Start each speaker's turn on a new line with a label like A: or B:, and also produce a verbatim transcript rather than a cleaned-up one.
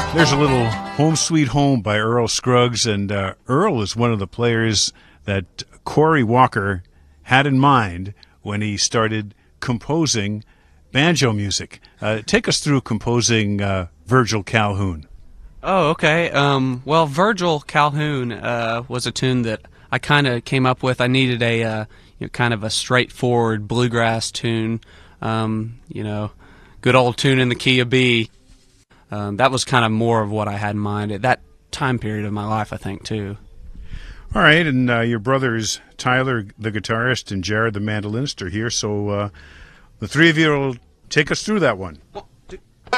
A: There's a little Home Sweet Home by Earl Scruggs, and uh, Earl is one of the players that Cory Walker had in mind when he started composing banjo music. Uh, take us through composing uh, Virgil Calhoun.
B: Oh, okay. Um, well, Virgil Calhoun uh, was a tune that I kind of came up with. I needed a uh, you know, kind of a straightforward bluegrass tune, um, you know, good old tune in the key of B. Um, that was kind of more of what I had in mind at that time period of my life, I think, too.
A: All right, and uh, your brothers, Tyler, the guitarist, and Jared, the mandolinist, are here, so uh, the three of you will take us through that one.